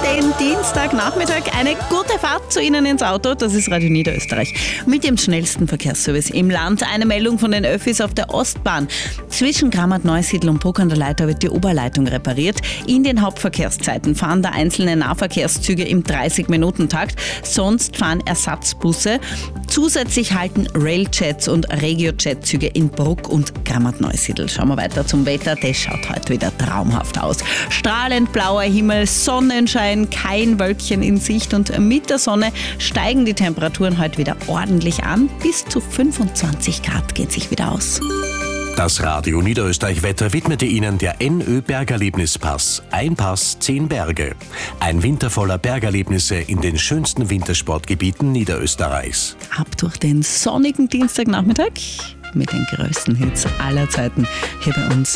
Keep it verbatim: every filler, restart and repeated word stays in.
den Dienstagnachmittag. Eine gute Fahrt zu Ihnen ins Auto. Das ist Radio Niederösterreich mit dem schnellsten Verkehrsservice im Land. Eine Meldung von den Öffis auf der Ostbahn. Zwischen Grammat-Neusiedl und Bruck an der Leitha wird die Oberleitung repariert. In den Hauptverkehrszeiten fahren da einzelne Nahverkehrszüge im dreißig-Minuten-Takt. Sonst fahren Ersatzbusse. Zusätzlich halten Railjets und Regio-Jet-Züge in Bruck und Grammat-Neusiedl. Schauen wir weiter zum Wetter. Das schaut heute wieder traumhaft aus. Strahlend blauer Himmel, Sonnenschein, kein Wölkchen in Sicht und mit der Sonne steigen die Temperaturen heute wieder ordentlich an. Bis zu fünfundzwanzig Grad geht sich wieder aus. Das Radio Niederösterreich Wetter widmete Ihnen der N Ö Bergerlebnispass. Ein Pass, zehn Berge. Ein Winter voller Bergerlebnisse in den schönsten Wintersportgebieten Niederösterreichs. Ab durch den sonnigen Dienstagnachmittag mit den größten Hits aller Zeiten hier bei uns.